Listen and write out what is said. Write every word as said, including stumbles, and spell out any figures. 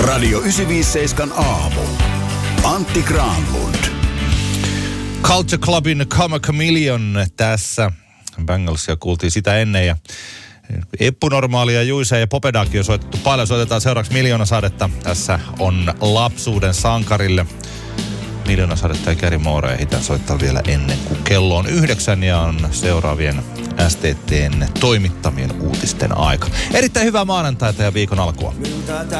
Radio yhdeksänsataaviisikymmentäseitsemän aamu. Antti Granlund. Culture Clubin Come a Chameleon tässä. Bangalsia kuultiin sitä ennen ja Eppunormaalia, Juise ja Popedakin on soitettu paljon. Soitetaan seuraavaksi Miljoonasadetta. Tässä on lapsuuden sankarille. Miljoonasadetta ja Gary Moore ehditään soittaa vielä ennen kuin kello on yhdeksän ja on seuraavien S T T:n toimittamien uutisten aika. Erittäin hyvää maanantaita ja viikon alkua.